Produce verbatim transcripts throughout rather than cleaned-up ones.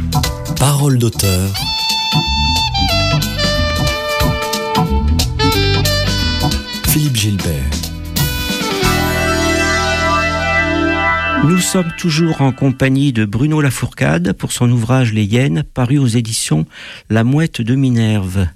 Parole d'auteur. Philippe Gilbert. Nous sommes toujours en compagnie de Bruno Lafourcade pour son ouvrage Les Hyènes, paru aux éditions La Mouette de Minerve.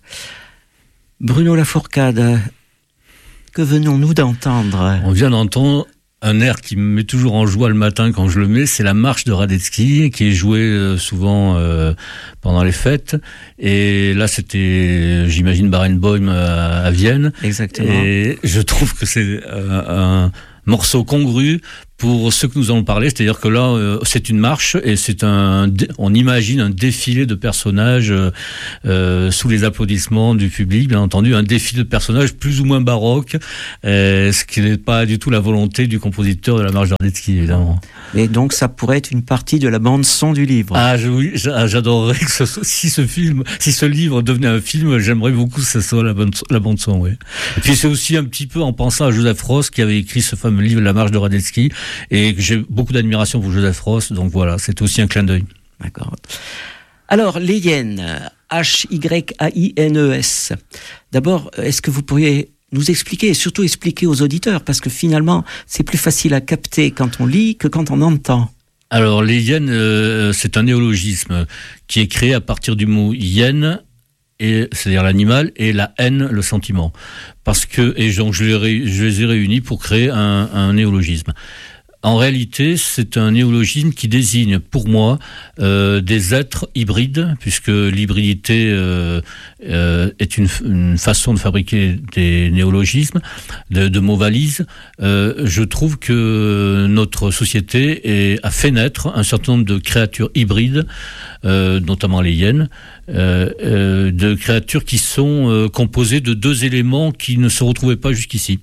Bruno Lafourcade, que venons-nous d'entendre ? On vient d'entendre un air qui me met toujours en joie le matin quand je le mets, c'est la marche de Radetzky, qui est jouée souvent euh, pendant les fêtes. Et là, c'était, j'imagine, Barenboim à, à Vienne. Exactement. Et je trouve que c'est euh, un morceau congru pour ce que nous allons parler, c'est-à-dire que là, euh, c'est une marche et c'est un, on imagine un défilé de personnages euh, sous les applaudissements du public, bien entendu, un défilé de personnages plus ou moins baroques, euh, ce qui n'est pas du tout la volonté du compositeur de la marche de Radetzky, évidemment. Et donc, ça pourrait être une partie de la bande son du livre. Ah, je, oui, j'adorerais que ce, si ce film, si ce livre devenait un film, j'aimerais beaucoup que ce soit la bande, la bande son, oui. Et puis c'est aussi un petit peu en pensant à Joseph Ross qui avait écrit ce fameux livre, La marche de Radetzky. Et que j'ai beaucoup d'admiration pour Joseph Ross, donc voilà, c'est aussi un clin d'œil. D'accord. Alors, les Hyènes, H Y A I N E S. D'abord, est-ce que vous pourriez nous expliquer, et surtout expliquer aux auditeurs, parce que finalement, c'est plus facile à capter quand on lit que quand on entend. Alors, les Hyènes, euh, c'est un néologisme qui est créé à partir du mot hyène, et, c'est-à-dire l'animal, et la haine, le sentiment. Parce que, et donc je les, ré, je les ai réunis pour créer un, un néologisme. En réalité, c'est un néologisme qui désigne, pour moi, euh, des êtres hybrides, puisque l'hybridité euh, euh, est une, une façon de fabriquer des néologismes, de, de mots valises. Euh, je trouve que notre société est, a fait naître un certain nombre de créatures hybrides, euh, notamment les hyènes, euh, euh, de créatures qui sont euh, composées de deux éléments qui ne se retrouvaient pas jusqu'ici.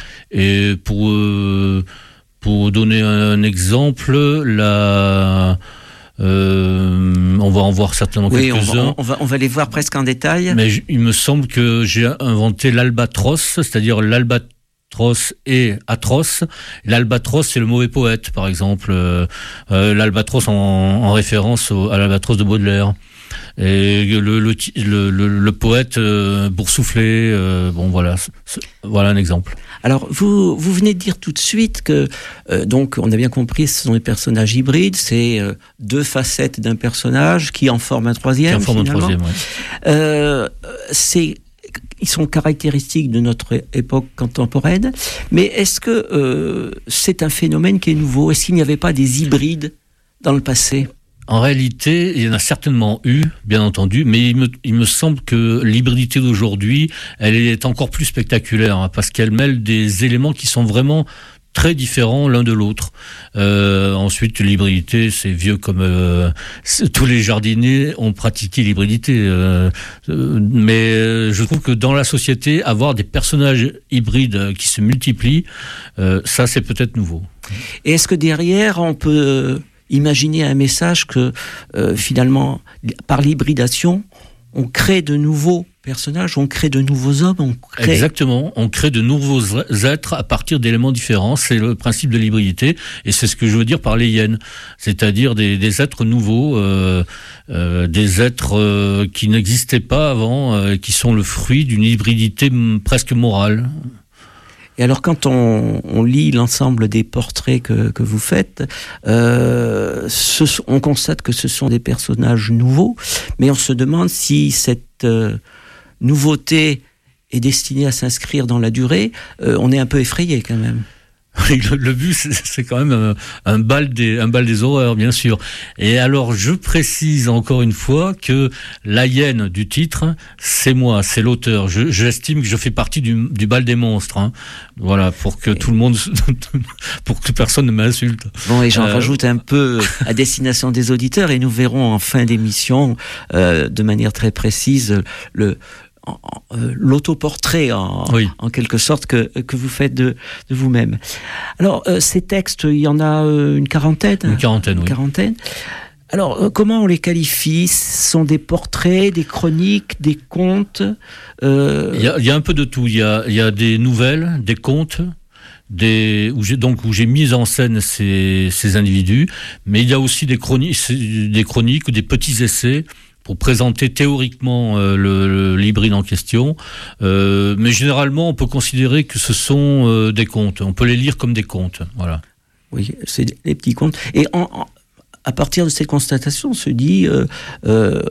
Et pour... Euh, Pour donner un exemple, la, euh, on va en voir certainement oui, quelques-uns. On va, on, va, on va les voir presque en détail. Mais j- il me semble que j'ai inventé l'albatros, c'est-à-dire l'albatros et atros. L'albatros, c'est le mauvais poète, par exemple. Euh, euh, l'albatros en, en référence au, à l'albatros de Baudelaire. Et le, le, le, le, le poète euh, boursouflé, euh, bon voilà, c'est, voilà un exemple. Alors vous vous venez de dire tout de suite que euh, donc on a bien compris, ce sont des personnages hybrides, c'est euh, deux facettes d'un personnage qui en forment un troisième. Qui en forment un troisième, oui. Euh, c'est Ils sont caractéristiques de notre époque contemporaine, mais est-ce que euh, c'est un phénomène qui est nouveau ? Est-ce qu'il n'y avait pas des hybrides dans le passé ? En réalité, il y en a certainement eu, bien entendu, mais il me, il me semble que l'hybridité d'aujourd'hui, elle est encore plus spectaculaire, hein, parce qu'elle mêle des éléments qui sont vraiment très différents l'un de l'autre. Euh, ensuite, l'hybridité, c'est vieux comme euh, tous les jardiniers ont pratiqué l'hybridité. Euh, euh, mais euh, je trouve que dans la société, avoir des personnages hybrides qui se multiplient, euh, ça, c'est peut-être nouveau. Et est-ce que derrière, on peut imaginer un message que euh, finalement, par l'hybridation, on crée de nouveaux personnages, on crée de nouveaux hommes, on crée... Exactement, on crée de nouveaux êtres à partir d'éléments différents, c'est le principe de l'hybridité, et c'est ce que je veux dire par les hyènes, c'est-à-dire des, des êtres nouveaux, euh, euh, des êtres euh, qui n'existaient pas avant, euh, qui sont le fruit d'une hybridité m- presque morale. Et alors, quand on, on lit l'ensemble des portraits que, que vous faites, euh, ce, on constate que ce sont des personnages nouveaux, mais on se demande si cette euh, nouveauté est destinée à s'inscrire dans la durée. Euh, on est un peu effrayé quand même. Le, le but, c'est, c'est quand même un, un, bal des, un bal des horreurs, bien sûr. Et alors, je précise encore une fois que la hyène du titre, c'est moi, c'est l'auteur. Je, j'estime que je fais partie du, du bal des monstres. Hein. Voilà, pour que et tout le monde, pour que personne ne m'insulte. Bon, et j'en euh... rajoute un peu à destination des auditeurs, et nous verrons en fin d'émission, euh, de manière très précise, le... En, en, euh, l'autoportrait en, oui. en quelque sorte que, que vous faites de, de vous-même. Alors euh, ces textes, il y en a euh, une quarantaine. Une quarantaine, une oui. Quarantaine. Alors euh, comment on les qualifie ? Ce sont des portraits, des chroniques, des contes. euh... Il y a, il y a un peu de tout. Il y a, il y a des nouvelles, des contes, des, où j'ai donc où j'ai mis en scène ces, ces individus, mais il y a aussi des chroniques, des chroniques ou des petits essais pour présenter théoriquement euh, le, le l'hybride en question. Euh, mais généralement, on peut considérer que ce sont euh, des contes. On peut les lire comme des contes. Voilà. Oui, c'est des petits contes. Et en, en, à partir de cette constatation, on se dit, euh, euh,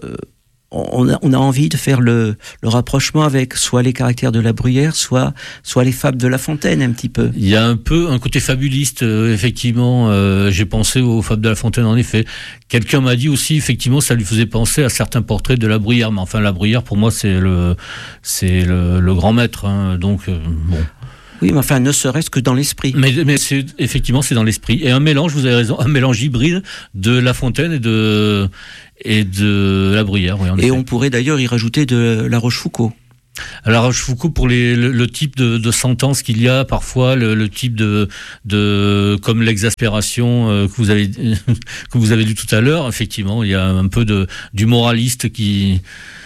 on, a, on a envie de faire le, le rapprochement avec soit les caractères de La Bruyère, soit, soit les fables de La Fontaine, un petit peu. Il y a un peu un côté fabuliste, euh, effectivement. Euh, j'ai pensé aux fables de La Fontaine, en effet. Quelqu'un m'a dit aussi, effectivement, ça lui faisait penser à certains portraits de La Bruyère. Mais enfin, La Bruyère, pour moi, c'est le, c'est le, le grand maître. Hein, donc, euh, bon. Oui, mais enfin, ne serait-ce que dans l'esprit. Mais, mais c'est, effectivement, c'est dans l'esprit. Et un mélange, vous avez raison, un mélange hybride de La Fontaine et de, et de La Bruyère. Oui, en et effet. On pourrait d'ailleurs y rajouter de La Rochefoucauld. À La Rochefoucauld, pour les, le, le type de, de sentence qu'il y a parfois, le, le type de, de, comme l'exaspération euh, que vous avez, que vous avez lu tout à l'heure, effectivement, il y a un peu de, du moraliste qui,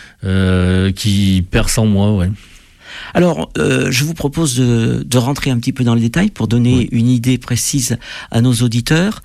euh, qui perce en moi, ouais. Alors, euh, je vous propose de, de rentrer un petit peu dans le détail pour donner oui. une idée précise à nos auditeurs.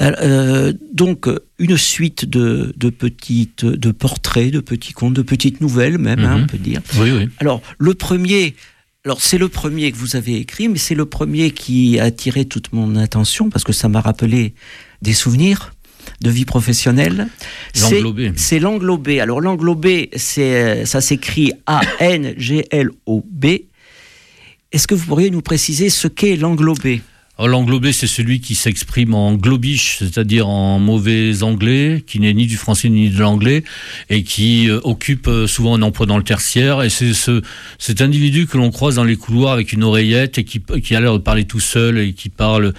Euh, donc, une suite de, de petites, de portraits, de petits contes, de petites nouvelles même, mm-hmm. hein, on peut dire. Oui, oui. Alors, le premier, alors c'est le premier que vous avez écrit, mais c'est le premier qui a attiré toute mon attention parce que ça m'a rappelé des souvenirs de vie professionnelle. L'englobé. C'est, c'est l'englobé. Alors l'englobé, c'est, ça s'écrit A N G L O B. Est-ce que vous pourriez nous préciser ce qu'est l'englobé ? Alors, l'englobé, c'est celui qui s'exprime en globish, c'est-à-dire en mauvais anglais, qui n'est ni du français ni de l'anglais, et qui euh, occupe euh, souvent un emploi dans le tertiaire. Et c'est ce, cet individu que l'on croise dans les couloirs avec une oreillette et qui, qui a l'air de parler tout seul et qui parle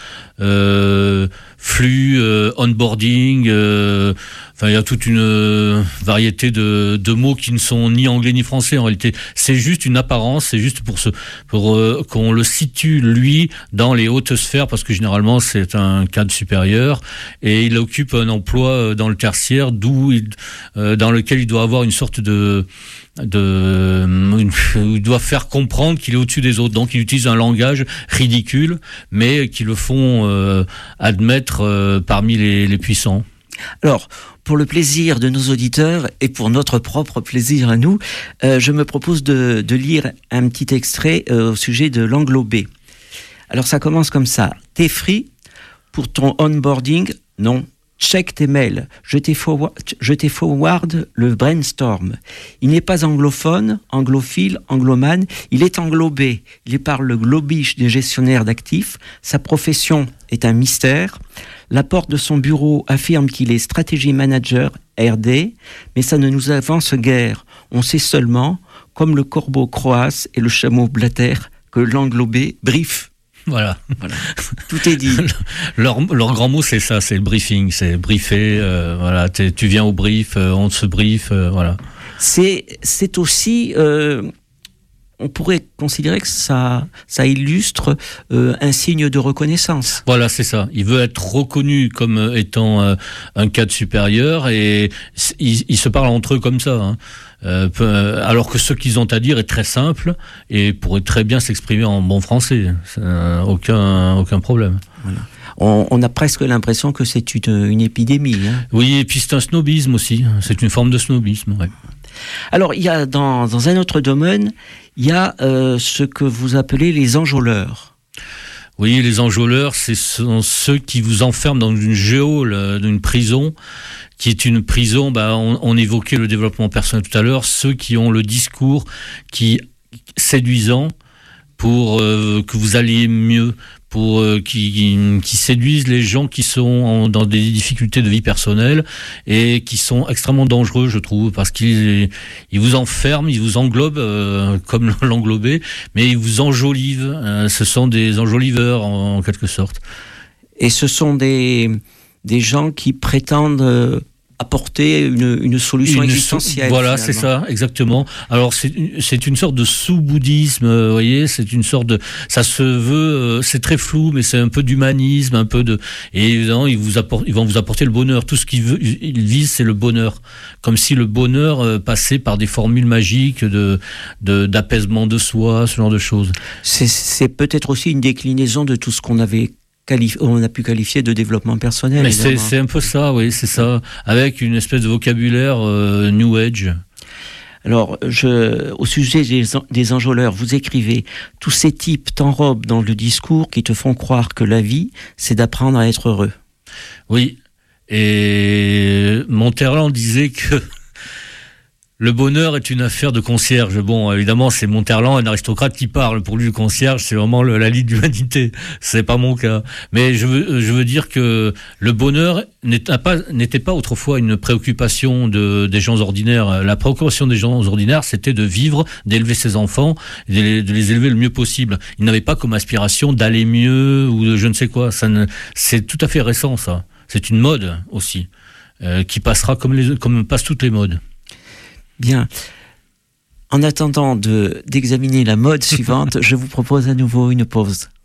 euh, flux, euh, onboarding. Euh, enfin, il y a toute une euh, variété de, de mots qui ne sont ni anglais ni français. En réalité, c'est juste une apparence, c'est juste pour, ce, pour euh, qu'on le situe, lui, dans les hautes sphères, parce que généralement c'est un cadre supérieur et il occupe un emploi dans le tertiaire, d'où il, euh, dans lequel il doit avoir une sorte de, de une, il doit faire comprendre qu'il est au-dessus des autres. Donc il utilise un langage ridicule, mais qui le font euh, admettre euh, parmi les, les puissants. Alors, pour le plaisir de nos auditeurs et pour notre propre plaisir à nous, euh, je me propose de, de lire un petit extrait euh, au sujet de l'englobé. Alors ça commence comme ça. T'es free pour ton onboarding ? Non. Check tes mails. Je t'ai forward, je t'ai forward le brainstorm. Il n'est pas anglophone, anglophile, anglomane. Il est englobé. Il parle le globish des gestionnaires d'actifs. Sa profession est un mystère. La porte de son bureau affirme qu'il est stratégie manager R D, mais ça ne nous avance guère. On sait seulement, comme le corbeau croasse et le chameau blatter, que l'englobé brief. Voilà. voilà, tout est dit. leur, leur grand mot, c'est ça, c'est le briefing, c'est briefer. Euh, voilà, tu viens au brief, euh, on se brief, euh, voilà. C'est, c'est aussi, euh, on pourrait considérer que ça, ça illustre euh, un signe de reconnaissance. Voilà, c'est ça. Il veut être reconnu comme étant euh, un cadre supérieur et ils, ils se parlent entre eux comme ça. Hein. Euh, peu, alors que ce qu'ils ont à dire est très simple et pourrait très bien s'exprimer en bon français, euh, aucun, aucun problème. Voilà. On, on a presque l'impression que c'est une, une épidémie. Hein. Oui, et puis c'est un snobisme aussi, c'est une forme de snobisme. Ouais. Alors, il y a dans, dans un autre domaine, il y a euh, ce que vous appelez les enjôleurs. Oui, les enjôleurs, ce sont ceux qui vous enferment dans une geôle, d'une prison, qui est une prison, bah, on, on évoquait le développement personnel tout à l'heure, ceux qui ont le discours qui séduisant pour euh, que vous alliez mieux, pour euh, qui, qui, qui séduisent les gens qui sont en, dans des difficultés de vie personnelle et qui sont extrêmement dangereux, je trouve, parce qu'ils ils vous enferment, ils vous englobent euh, comme l'englobé, mais ils vous enjolivent. Euh, ce sont des enjoliveurs en, en quelque sorte. Et ce sont des des gens qui prétendent euh, apporter une, une solution Une existentielle. So- voilà, finalement. c'est ça, exactement. Alors c'est c'est une sorte de sous-bouddhisme, vous voyez, c'est une sorte de, ça se veut, euh, c'est très flou, mais c'est un peu d'humanisme, un peu de, et évidemment ils vous apportent, ils vont vous apporter le bonheur. Tout ce qu'ils veulent, ils visent, c'est le bonheur, comme si le bonheur euh, passait par des formules magiques de, de d'apaisement de soi, ce genre de choses. C'est, c'est peut-être aussi une déclinaison de tout ce qu'on avait Qualif- on a pu qualifier de développement personnel. Mais c'est, c'est un peu ça, oui, c'est ça, avec une espèce de vocabulaire euh, New Age. Alors, je, au sujet des, des enjôleurs, vous écrivez « Tous ces types t'enrobent dans le discours qui te font croire que la vie, c'est d'apprendre à être heureux. » Oui, et Monterland disait que le bonheur est une affaire de concierge. Bon, évidemment, c'est Monterland, un aristocrate qui parle. Pour lui, le concierge, c'est vraiment le, la Ligue d'humanité. C'est pas mon cas. Mais je veux, je veux dire que le bonheur n'était pas, n'était pas autrefois une préoccupation de, des gens ordinaires. La préoccupation des gens ordinaires, c'était de vivre, d'élever ses enfants, de les, de les élever le mieux possible. Ils n'avaient pas comme aspiration d'aller mieux ou de je ne sais quoi. Ça ne, c'est tout à fait récent, ça. C'est une mode aussi, euh, qui passera comme, les, comme passent toutes les modes. Bien. En attendant de, d'examiner la mode suivante, je vous propose à nouveau une pause.